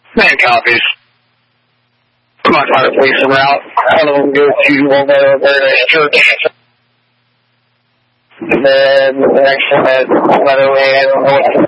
Man copies. I'm not trying to police them out. One of them goes to their church. And then the next one at Leatherland.